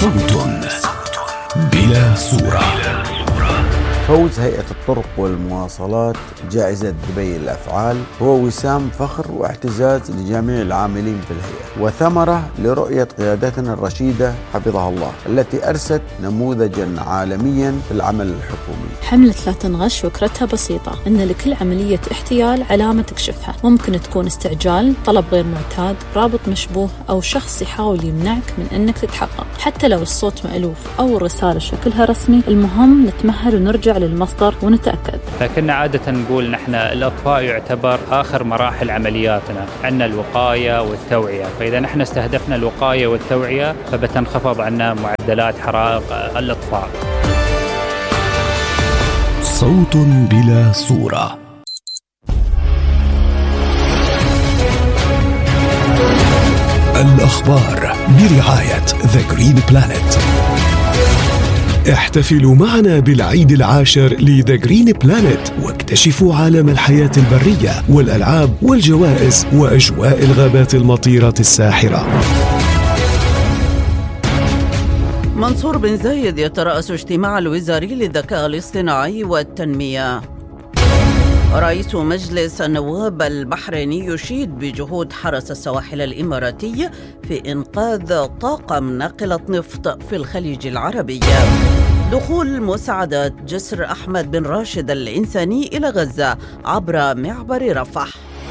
صوت بلا صورة. فوز هيئة الطرق والمواصلات جائزة دبي الأفعال هو وسام فخر واعتزاز لجميع العاملين في الهيئة، وثمرة لرؤية قيادتنا الرشيدة حفظها الله التي أرست نموذجا عالميا في العمل الحكومي. حملة لا تنغش فكرتها بسيطة، أن لكل عملية احتيال علامة تكشفها. ممكن تكون استعجال، طلب غير معتاد، رابط مشبوه، أو شخص يحاول يمنعك من أنك تتحقق. حتى لو الصوت مألوف أو الرسالة شكلها رسمي، المهم نتمهل ونرجع للمصدر ونتأكد. لكن عادة نقول نحن الإطفاء يعتبر آخر مراحل عملياتنا، عندنا الوقاية والتوعية، فإذا نحن استهدفنا الوقاية والتوعية فبتنخفض عنا معدلات حرائق الإطفاء. صوت بلا صورة. الأخبار برعاية The Green Planet. احتفلوا معنا بالعيد العاشر لذا جرين بلانت، واكتشفوا عالم الحياة البرية والألعاب والجوائز وأجواء الغابات المطيرة الساحرة. منصور بن زايد يترأس اجتماع الوزاري للذكاء الاصطناعي والتنمية. رئيس مجلس النواب البحريني يشيد بجهود حرس السواحل الإماراتي في إنقاذ طاقم ناقلة نفط في الخليج العربي. دخول مساعدات جسر أحمد بن راشد الإنساني إلى غزة عبر معبر رفح.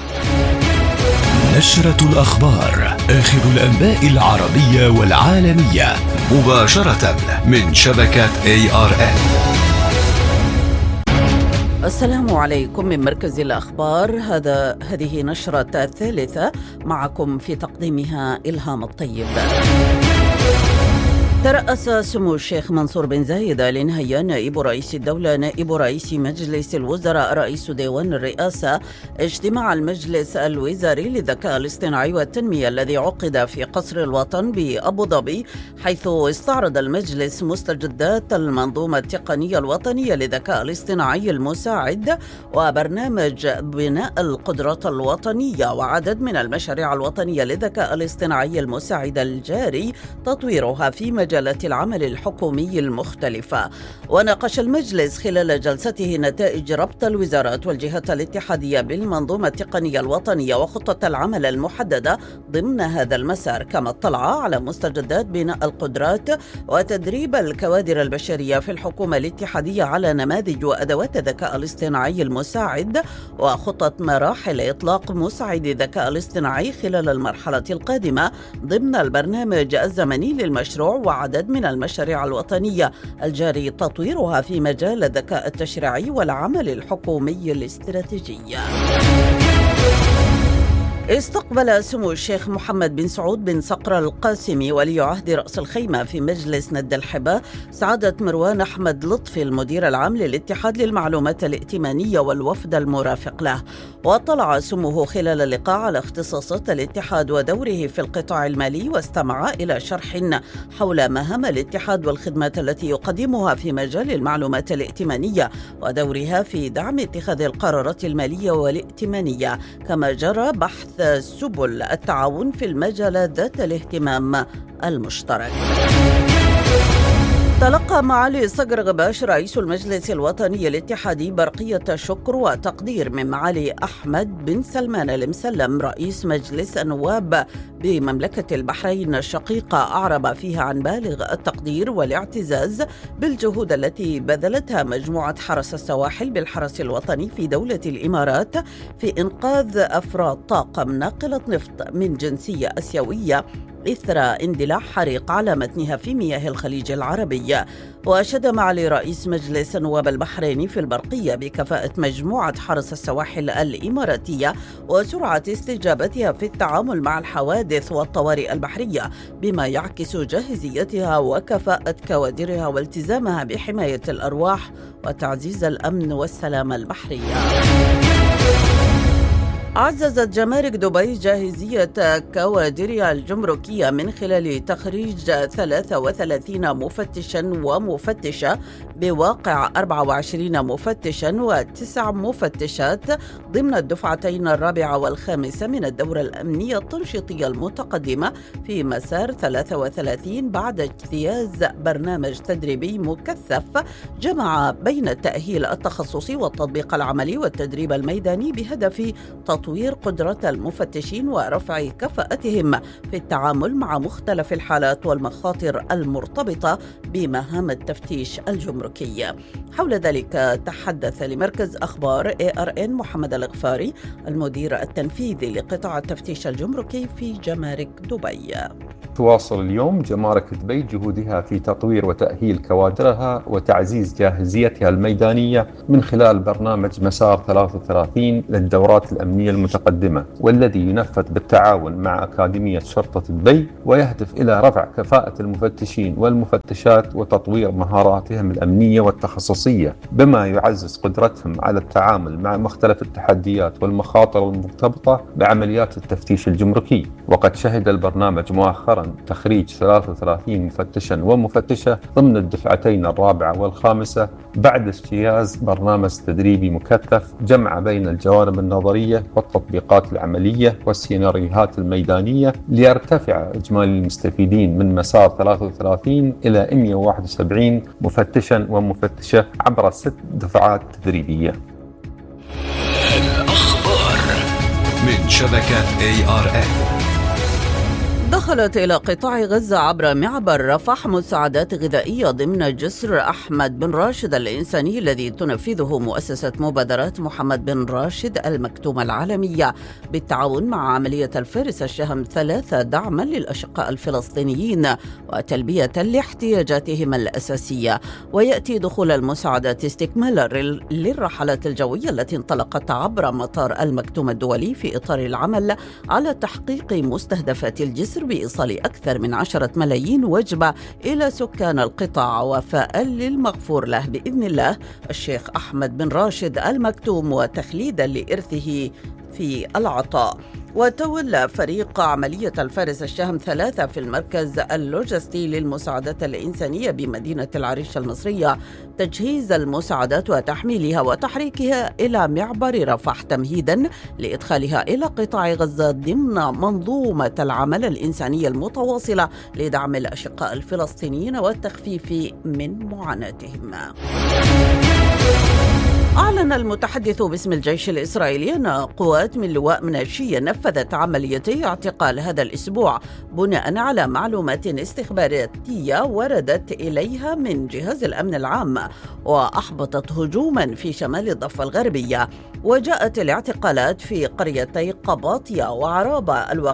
نشرة الأخبار، آخر الأنباء العربية والعالمية مباشرة من شبكة ARN. السلام عليكم من مركز الأخبار. هذه نشرة الثالثة، معكم في تقديمها إلهام الطيب. ترأس سمو الشيخ منصور بن زايد آل نهيان نائب رئيس الدولة نائب رئيس مجلس الوزراء رئيس ديوان الرئاسة اجتماع المجلس الوزاري للذكاء الاصطناعي والتنمية الذي عقد في قصر الوطن بأبو ظبي، حيث استعرض المجلس مستجدات المنظومة التقنية الوطنية للذكاء الاصطناعي المساعد وبرنامج بناء القدرات الوطنية وعدد من المشاريع الوطنية للذكاء الاصطناعي المساعد الجاري تطويرها في مجالات العمل الحكومي المختلفة. وناقش المجلس خلال جلسته نتائج ربط الوزارات والجهات الاتحادية بالمنظومة التقنية الوطنية وخطة العمل المحددة ضمن هذا المسار، كما اطلع على مستجدات بناء القدرات وتدريب الكوادر البشرية في الحكومة الاتحادية على نماذج وأدوات الذكاء الاصطناعي المساعد وخطط مراحل إطلاق مساعد الذكاء الاصطناعي خلال المرحلة القادمة ضمن البرنامج الزمني للمشروع وعدد من المشاريع الوطنية الجاري تطويرها في مجال الذكاء التشريعي والعمل الحكومي الاستراتيجي. استقبل سمو الشيخ محمد بن سعود بن صقر القاسمي ولي عهد رأس الخيمة في مجلس ند الحبة سعادة مروان أحمد لطفي المدير العام للاتحاد للمعلومات الائتمانية والوفد المرافق له. واطلع سموه خلال اللقاء على اختصاصات الاتحاد ودوره في القطاع المالي، واستمع إلى شرح حول مهام الاتحاد والخدمات التي يقدمها في مجال المعلومات الائتمانية ودورها في دعم اتخاذ القرارات المالية والائتمانية، كما جرى بحث سبل التعاون في المجالات ذات الاهتمام المشترك. تلقى معالي صقر غباش رئيس المجلس الوطني الاتحادي برقية شكر وتقدير من معالي أحمد بن سلمان المسلم رئيس مجلس النواب بمملكة البحرين الشقيقة، أعرب فيها عن بالغ التقدير والاعتزاز بالجهود التي بذلتها مجموعة حرس السواحل بالحرس الوطني في دولة الإمارات في إنقاذ أفراد طاقم ناقلة نفط من جنسية آسيوية إثر اندلاع حريق على متنها في مياه الخليج العربي. وأشاد معالي رئيس مجلس النواب البحريني في البرقية بكفاءة مجموعة حرس السواحل الإماراتية وسرعة استجابتها في التعامل مع الحوادث والطوارئ البحرية، بما يعكس جاهزيتها وكفاءة كوادرها والتزامها بحماية الأرواح وتعزيز الأمن والسلامة البحرية. عززت جمارك دبي جاهزية كوادرها الجمركية من خلال تخريج 33 مفتشا ومفتشة بواقع 24 مفتشا و9 مفتشات ضمن الدفعتين الرابعة والخامسة من الدورة الأمنية التنشيطية المتقدمة في مسار 33 بعد اجتياز برنامج تدريبي مكثف جمع بين التأهيل التخصصي والتطبيق العملي والتدريب الميداني بهدف تطوير قدرة المفتشين ورفع كفاءتهم في التعامل مع مختلف الحالات والمخاطر المرتبطة بمهام التفتيش الجمركي. حول ذلك تحدث لمركز أخبار ARN محمد الغفاري المدير التنفيذي لقطاع التفتيش الجمركي في جمارك دبي. تواصل اليوم جمارك دبي جهودها في تطوير وتأهيل كوادرها وتعزيز جاهزيتها الميدانية من خلال برنامج مسار 33 للدورات الأمنية المتقدمة، والذي ينفذ بالتعاون مع أكاديمية شرطة دبي، ويهدف إلى رفع كفاءة المفتشين والمفتشات وتطوير مهاراتهم الأمنية والتخصصية، بما يعزز قدرتهم على التعامل مع مختلف التحديات والمخاطر المرتبطة بعمليات التفتيش الجمركي. وقد شهد البرنامج مؤخرا تخريج 33 مفتشا ومفتشة ضمن الدفعتين الرابعة والخامسة بعد اجتياز برنامج تدريبي مكثف جمع بين الجوانب النظرية والتطبيقات العملية والسيناريوهات الميدانية، ليرتفع إجمالي المستفيدين من مسار 33 إلى 171 مفتشا ومفتشة عبر 6 دفعات تدريبية. الأخبار من شبكة ARN. دخلت إلى قطاع غزة عبر معبر رفح مساعدات غذائية ضمن جسر أحمد بن راشد الإنساني الذي تنفذه مؤسسة مبادرات محمد بن راشد المكتومة العالمية بالتعاون مع عملية الفارس الشهم 3 دعما للأشقاء الفلسطينيين وتلبية لاحتياجاتهم الأساسية. ويأتي دخول المساعدات استكمالا للرحلات الجوية التي انطلقت عبر مطار المكتوم الدولي في إطار العمل على تحقيق مستهدفات الجسر بإيصال أكثر من 10 ملايين وجبة إلى سكان القطاع، وفاء للمغفور له بإذن الله الشيخ أحمد بن راشد المكتوم وتخليدا لإرثه في العطاء. وتولى فريق عملية الفارس الشهم 3 في المركز اللوجستي للمساعدات الإنسانية بمدينة العريش المصرية تجهيز المساعدات وتحميلها وتحريكها إلى معبر رفح تمهيدا لإدخالها إلى قطاع غزة ضمن منظومة العمل الإنسانية المتواصلة لدعم الأشقاء الفلسطينيين والتخفيف من معاناتهم. أعلن المتحدث باسم الجيش الإسرائيلي أن قوات من لواء مناشية نفذت عمليتي اعتقال هذا الأسبوع بناء على معلومات استخباراتية وردت إليها من جهاز الأمن العام، وأحبطت هجوما في شمال الضفة الغربية. وجاءت الاعتقالات في قريتي قباطية وعرابة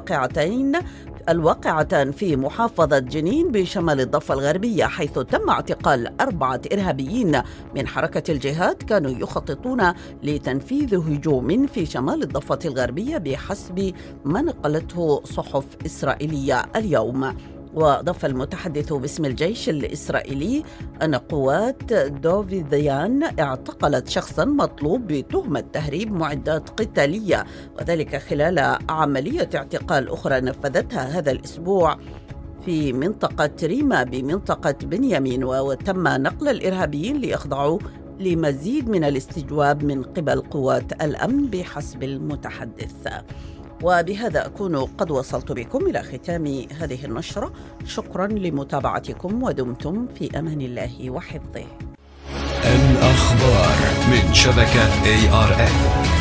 الواقعة في محافظة جنين بشمال الضفة الغربية، حيث تم اعتقال 4 إرهابيين من حركة الجهاد كانوا يخططون لتنفيذ هجوم في شمال الضفة الغربية بحسب ما نقلته صحف إسرائيلية اليوم. وأضاف المتحدث باسم الجيش الإسرائيلي أن قوات دوفيديان اعتقلت شخصا مطلوب بتهمة تهريب معدات قتالية، وذلك خلال عملية اعتقال أخرى نفذتها هذا الأسبوع في منطقة ريما بمنطقة بنيامين، وتم نقل الإرهابيين ليخضعوا لمزيد من الاستجواب من قبل قوات الأمن بحسب المتحدث. وبهذا أكون قد وصلت بكم إلى ختام هذه النشرة. شكرا لمتابعتكم ودمتم في أمان الله وحفظه. الأخبار من شبكة ARN.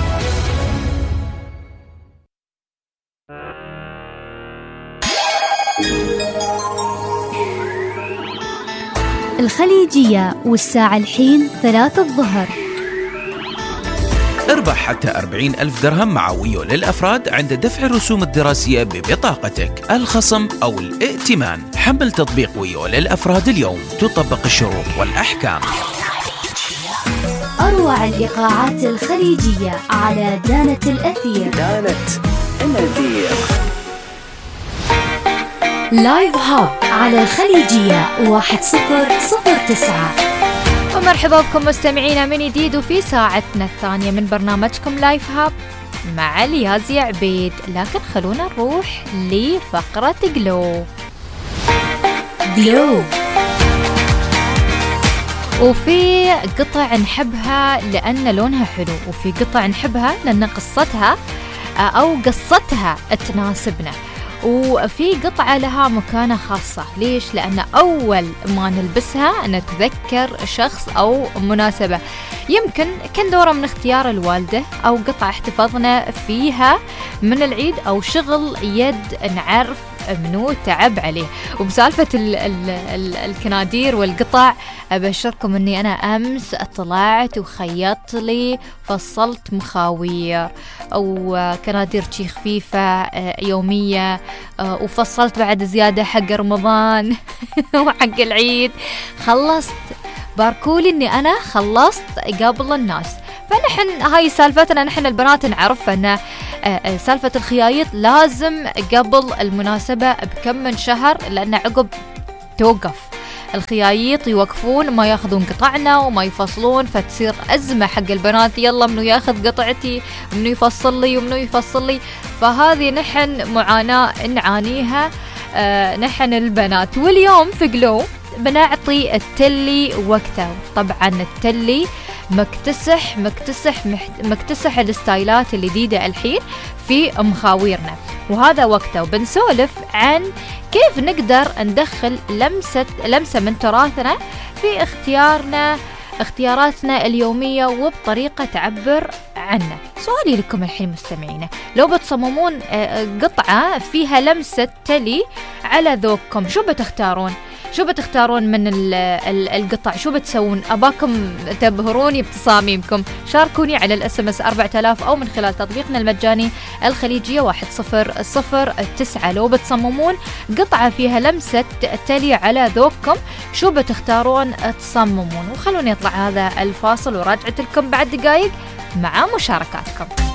الخليجية والساعة الحين 3 الظهر. اربح حتى 40,000 درهم مع ويو للأفراد عند دفع الرسوم الدراسية ببطاقتك، الخصم أو الائتمان. حمل تطبيق ويو للأفراد اليوم، تطبق الشروط والأحكام. أروع الإيقاعات الخليجية على دانة الأثير. لايف هاب على الخليجية 1009. ومرحبا بكم مستمعينا من جديد وفي ساعتنا الثانية من برنامجكم لايف هاب مع اليازي عبيد. لكن خلونا نروح لفقرة جلو. وفي قطع نحبها لأن لونها حلو، وفي قطع نحبها لأن قصتها أو قصتها تناسبنا، وفي قطعة لها مكانة خاصة. ليش؟ لأن أول ما نلبسها نتذكر شخص أو مناسبة، يمكن كان دوره من اختيار الوالدة، أو قطعة احتفظنا فيها من العيد، أو شغل يد نعرف منو تعب عليه. وبسالفة الكنادير والقطع أبشركم أني أنا أمس طلعت وخيطت لي، فصلت مخاوير أو كنادير شي خفيفة يومية، وفصلت بعد زيادة حق رمضان وحق العيد. خلصت، باركولي أني أنا خلصت قبل الناس. فنحن هاي سالفتنا، نحن البنات نعرف أن سالفة الخيايط لازم قبل المناسبة بكم من شهر، لأن عقب توقف الخيايط، يوقفون ما ياخذون قطعنا وما يفصلون، فتصير أزمة حق البنات، يلا منو ياخذ قطعتي، منو يفصل لي ومنو يفصل لي. فهذه نحن معاناة نعانيها نحن البنات. واليوم في جلو بنعطي التلي وقته. طبعا التلي مكتسح الستايلات الجديدة الحين في مخاويرنا، وهذا وقته. وبنسولف عن كيف نقدر ندخل لمسة من تراثنا في اختياراتنا اليومية، وبطريقة تعبر عنه. سؤالي لكم الحين مستمعينا، لو بتصممون قطعة فيها لمسة تلي على ذوقكم، شو بتختارون من القطع؟ شو بتسوون؟ أباكم تبهروني بتصاميمكم. شاركوني على الSMS 4000 أو من خلال تطبيقنا المجاني الخليجية 1009. لو بتصممون قطعة فيها لمسة تلي على ذوقكم، شو بتختارون تصممون؟ وخلوني يطلع هذا الفاصل، وراجعت لكم بعد دقايق مع مشاركاتكم.